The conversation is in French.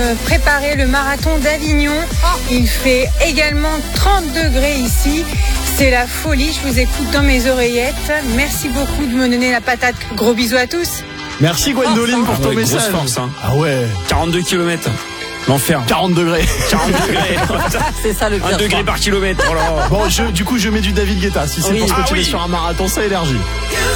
préparer le marathon d'Avignon. Il fait également 30 degrés ici. C'est la folie, je vous écoute dans mes oreillettes. Merci beaucoup de me donner la patate. Gros bisous à tous. Merci Gwendoline pour ton message. Grosse force, hein. Ah ouais. 42 km. L'enfer. 40 degrés. 40 degrés. C'est ça le pire. 1 degré par kilomètre. Oh là là. Bon, du coup, je mets du David Guetta. Si c'est pour se continuer sur un marathon, ça énergie.